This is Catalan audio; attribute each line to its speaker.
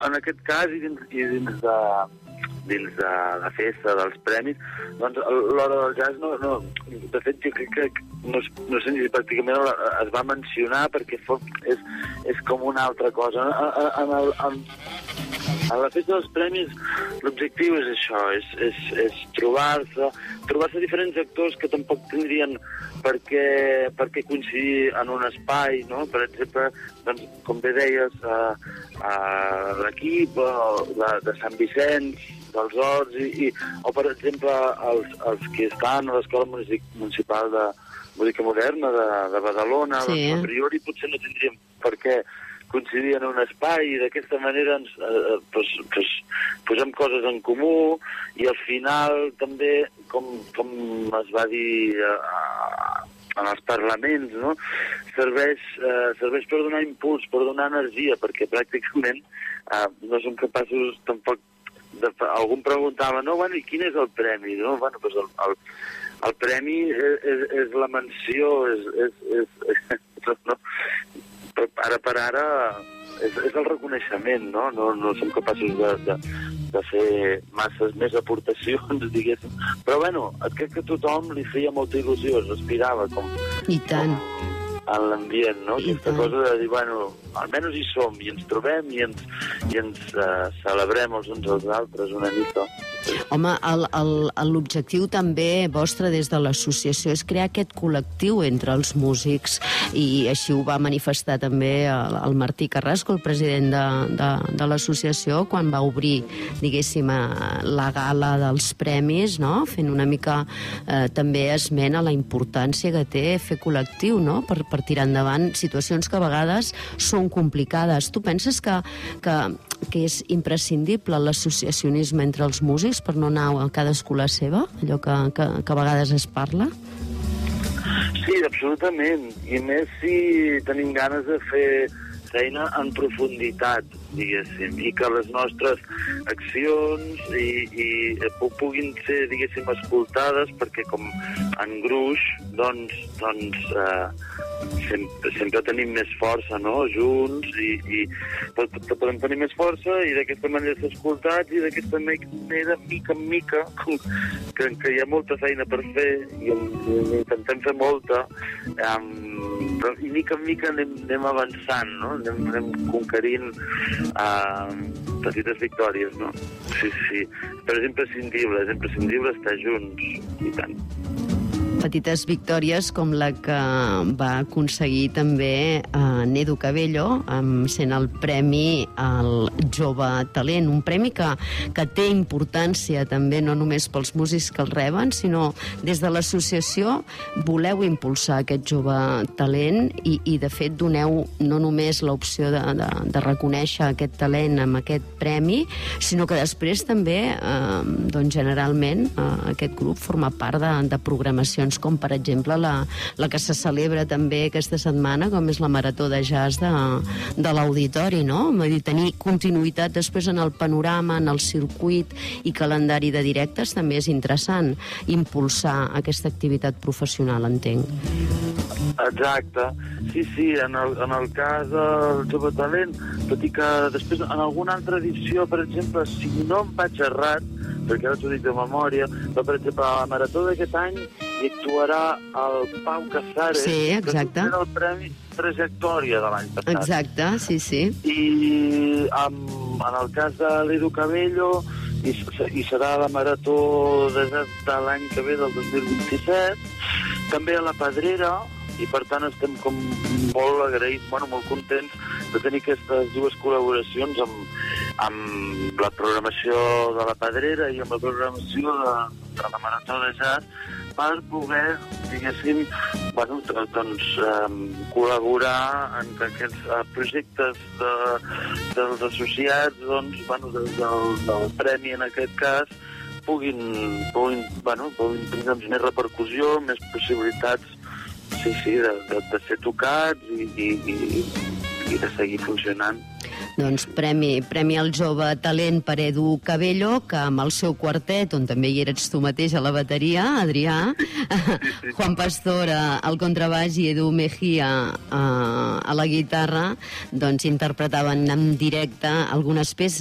Speaker 1: en aquest cas, i dins de la festa dels premis, doncs l'Hora del Jazz de fet jo crec que no sé ni pràcticament es va mencionar perquè és com una altra cosa. A la festa dels premis l'objectiu és això, és trobar-se diferents actors que tampoc tindrien per què coincidir en un espai, no? Per exemple, doncs, com bé deies, l'equip de Sant Vicenç, dels Horts, o per exemple els que estan a l'Escola Municipal de Música Moderna de Badalona,
Speaker 2: sí.
Speaker 1: Doncs a priori potser no tindríem per què coincidir en un espai i d'aquesta manera ens posem coses en comú i al final també, com es va dir en els parlaments, no? Serveix per donar impuls, per donar energia, perquè pràcticament no som capaços tampoc algú em preguntava, bueno, i quin és el premi? No? Bueno, doncs el premi és la menció, no? Ara per ara és el reconeixement, no? No som capaços de fer masses més aportacions, diguéssim. Però, bueno, crec que a tothom li feia molta il·lusió, s'aspirava com en l'ambient, no? Aquesta cosa de dir, bueno, almenys hi som, i ens trobem, i ens celebrem els uns als altres una mica.
Speaker 2: Home, l'objectiu també vostre des de l'associació és crear aquest col·lectiu entre els músics i així ho va manifestar també el Martí Carrasco, el president de l'associació, quan va obrir, diguéssim, la gala dels premis, no? Fent una mica també esment a la importància que té fer col·lectiu, no? Per tirar endavant situacions que a vegades són complicades. Tu penses que és imprescindible l'associacionisme entre els músics per no anar a cadascú la seva, allò que a vegades es parla?
Speaker 1: Sí, absolutament. I més si tenim ganes de fer feina en profunditat, diguéssim, i que les nostres accions puguin ser, diguéssim, escoltades, perquè com en gruix, doncs sempre tenim més força, no?, junts, i podem tenir més força, i d'aquesta manera ser escoltats, i d'aquesta manera, mica en mica, que hi ha molta feina per fer, i intentem fer molta, i mica en mica anem avançant, no?, anem conquerint petites victòries, no? Sí. Però és imprescindible estar junts, i tant.
Speaker 2: Petites victòries com la que va aconseguir també Nedo Cabello, sent el premi al Jove Talent, un premi que té importància també no només pels músics que el reben, sinó des de l'associació voleu impulsar aquest jove talent i de fet doneu no només l'opció de reconèixer aquest talent amb aquest premi, sinó que després també, doncs generalment, aquest grup forma part de programacions com per exemple la que se celebra també aquesta setmana, com és la Marató de Jazz de l'Auditori, no? Vull dir, tenir continuïtat després en el panorama, en el circuit i calendari de directes també és interessant, impulsar aquesta activitat professional, entenc.
Speaker 1: Exacte. Sí, en el cas del Jove Talent, tot i que després en alguna altra edició, per exemple, si no em vaig errat, perquè ara t'ho dic de memòria, però per exemple a la Marató d'aquest any hi actuarà el Pau Casares,
Speaker 2: sí, exacte,
Speaker 1: que era el Premi Trajectòria de l'any passat.
Speaker 2: Exacte, sí.
Speaker 1: I en el cas de l'Edu Cabello i serà la Marató de l'any que ve, del 2027, també a la Pedrera, i per tant estem com molt agraïts, molt contents de tenir aquestes dues col·laboracions amb la programació de la Pedrera i amb la programació de la Marató de Jazz, per poder, diguéssim, col·laborar en aquests projectes dels associats, del premi en aquest cas, puguin tenir més repercussió, més possibilitats, sí, de ser tocats i de seguir funcionant.
Speaker 2: Doncs premi al jove talent per Edu Cabello, que amb el seu quartet, on també hi eres tu mateix a la bateria, Adrià, Juan Pastor al contrabaix i Edu Mejía a la guitarra, doncs interpretaven en directe algunes peces